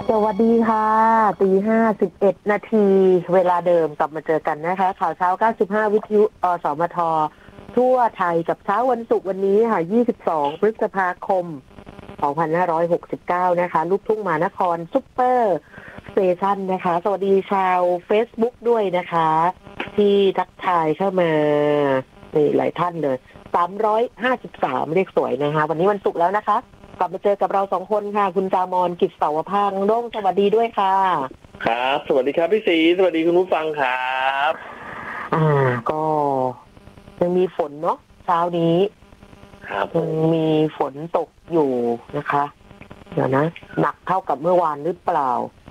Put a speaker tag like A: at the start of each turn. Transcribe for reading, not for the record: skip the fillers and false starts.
A: สวัสดีค่ะตี 5:11 นาทีเวลาเดิมกลับมาเจอกันนะคะข่าวเช้า95วิทยุสมททั่วไทยกับเช้าวันศุกร์วันนี้ค่ะ22พฤษภาคม2569นะคะลูกทุ่งมหานครซุปเปอร์สเตชันนะคะสวัสดีชาว Facebook ด้วยนะคะที่ทักทายเข้ามานี่หลายท่านเลย353เรียกสวยนะคะวันนี้วันศุกร์แล้วนะคะกลับมาเจอกับเราสองคนค่ะคุณจามอนกิจเสาวพังค์ร่งสวัสดีด้วยค่ะ
B: ครับสวัสดีครับพี่ศรีสวัสดีคุณผู้ฟังครับ
A: ก็ยังมีฝนเนาะเช้านี้
B: ครับ
A: ยังมีฝนตกอยู่นะคะเดี๋ยวนะหนักเท่ากับเมื่อวานหรือเปล่า